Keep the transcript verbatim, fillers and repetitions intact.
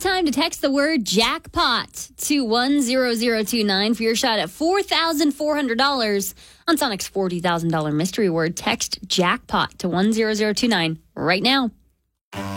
time to text the word jackpot to one zero zero two nine for your shot at four thousand four hundred dollars on Sonic's forty thousand dollars mystery word. Text jackpot to one zero zero two nine right now.